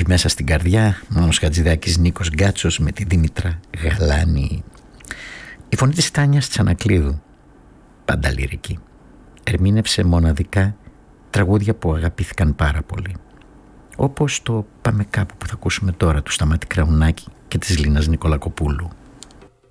Εκεί μέσα στην καρδιά, Μάνος Χατζηδάκης, Νίκος Γκάτσος με τη Δήμητρα Γαλάνη. Η φωνή της Τάνιας Τσανακλείδου, πάντα λυρική, ερμήνευσε μοναδικά τραγούδια που αγαπήθηκαν πάρα πολύ. Όπως το «Πάμε κάπου» που θα ακούσουμε τώρα του Σταμάτη Κραουνάκη και της Λίνας Νικολακοπούλου.